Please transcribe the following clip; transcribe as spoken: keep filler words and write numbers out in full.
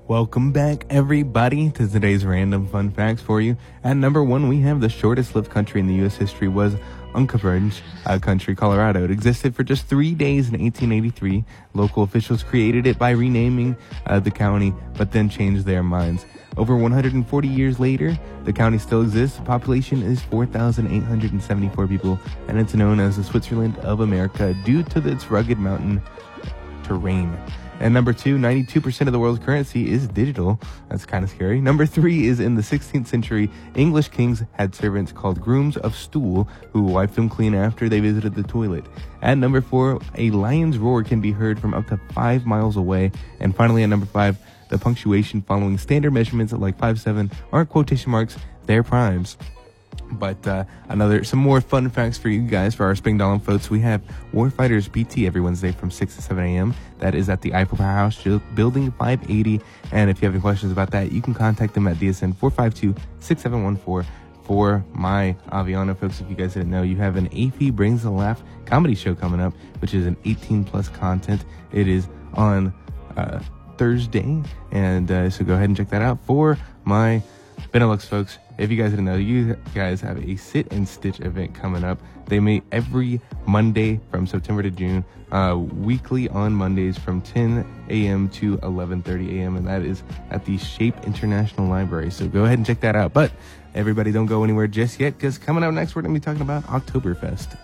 Welcome back, everybody, to today's random fun facts for you. At number one, we have the shortest lived country in the U S history was Uncoverage uh, Country, Colorado. It existed for just three days in eighteen eighty-three. Local officials created it by renaming uh, the county, but then changed their minds. Over one hundred forty years later, the county still exists. The population is four thousand eight hundred seventy-four people, and it's known as the Switzerland of America due to its rugged mountain terrain. And number two, ninety-two percent of the world's currency is digital. That's kind of scary. Number three is in the sixteenth century, English kings had servants called grooms of stool who wiped them clean after they visited the toilet. At number four, a lion's roar can be heard from up to five miles away. And finally, at number five, the punctuation following standard measurements like five seven aren't quotation marks, they're primes. But uh, another, some more fun facts for you guys for our Spring Dahlem folks. We have Warfighters P T every Wednesday from six to seven a.m. That is at the Eiffel Powerhouse, Building five eighty. And if you have any questions about that, you can contact them at D S N four five two, six seven one four. For my Aviana folks, if you guys didn't know, you have an A F I Brings a Laugh comedy show coming up, which is an eighteen plus content. It is on uh, Thursday, and uh, so go ahead and check that out. For my Benelux folks, if you guys didn't know, you guys have a Sit and Stitch event coming up. They meet every Monday from September to June, uh, weekly on Mondays from ten a.m. to eleven thirty a.m. And that is at the Shape International Library. So go ahead and check that out. But everybody don't go anywhere just yet, because coming up next, we're going to be talking about Oktoberfest.